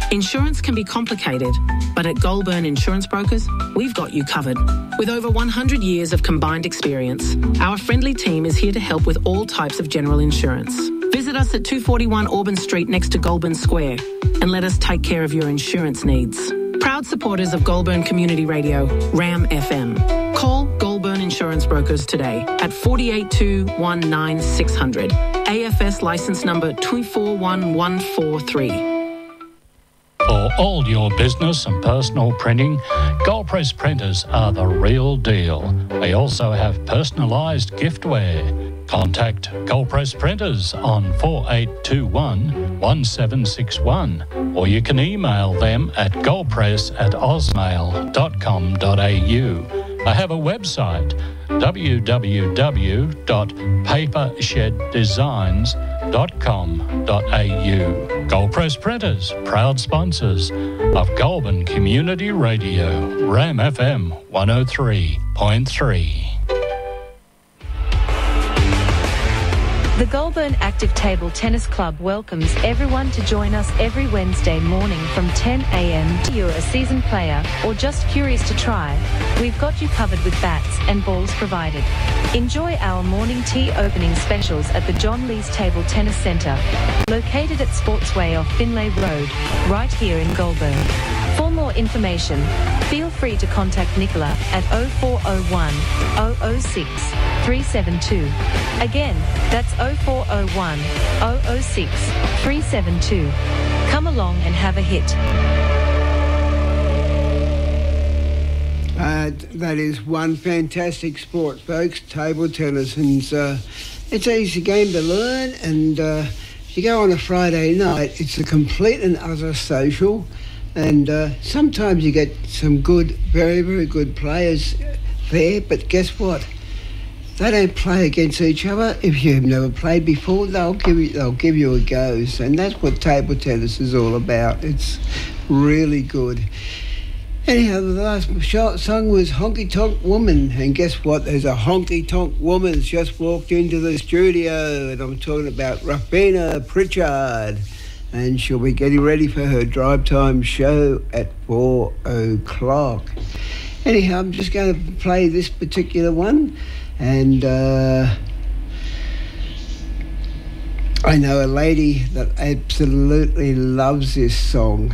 Insurance can be complicated, but at Goulburn Insurance Brokers, we've got you covered. With over 100 years of combined experience, our friendly team is here to help with all types of general insurance. Visit us at 241 Auburn Street next to Goulburn Square and let us take care of your insurance needs. Proud supporters of Goulburn Community Radio, RAM FM. Call Goulburn Insurance Brokers today at 482 19600. AFS licence number 241143. For all your business and personal printing, Goldpress printers are the real deal. They also have personalised giftware. Contact Goldpress Printers on 4821 1761 or you can email them at goldpress@osmail.com.au. They have a website, www.papersheddesigns.com.au. Goldpress Printers, proud sponsors of Goulburn Community Radio, RAM FM 103.3. The Goulburn Active Table Tennis Club welcomes everyone to join us every Wednesday morning from 10 a.m. If you're a seasoned player or just curious to try, we've got you covered with bats and balls provided. Enjoy our morning tea opening specials at the John Lees Table Tennis Centre, located at Sportsway off Finlay Road, right here in Goulburn. For more information, feel free to contact Nicola at 0401 006 372. Again, that's 0401 006 372. Come along and have a hit. That is one fantastic sport, folks, table tennis. And it's an easy game to learn. And if you go on a Friday night, it's a complete and utter social. And sometimes you get some good, very, very good players there. But guess what? They don't play against each other. If you've never played before, they'll give you a go. And that's what table tennis is all about. It's really good. Anyhow, the last short song was Honky Tonk Woman. And guess what? There's a honky tonk woman that's just walked into the studio. And I'm talking about Rafina Pritchard. And she'll be getting ready for her drive time show at 4 o'clock. Anyhow, I'm just going to play this particular one. And I know a lady that absolutely loves this song.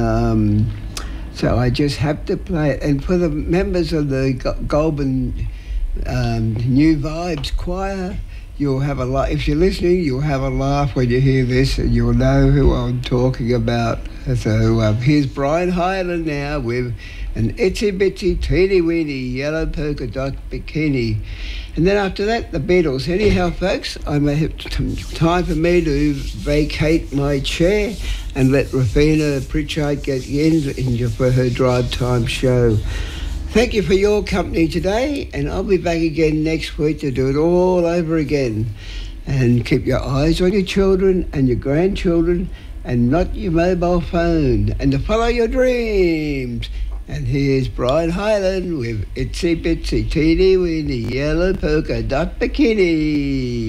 So I just have to play it. And for the members of the Goulburn New Vibes Choir, you'll have a laugh. If you're listening, you'll have a laugh when you hear this, and you'll know who I'm talking about. So here's Brian Hyland now with an itsy bitsy teeny weeny yellow polka dot bikini. And then after that, the Beatles. Anyhow, folks, I may have time for me to vacate my chair and let Rafina Pritchard get in for her drive time show. Thank you for your company today, and I'll be back again next week to do it all over again. And keep your eyes on your children and your grandchildren and not your mobile phone, and to follow your dreams. And here's Brian Hyland with Itsy Bitsy Teeny Weeny Yellow Polka Dot Bikini.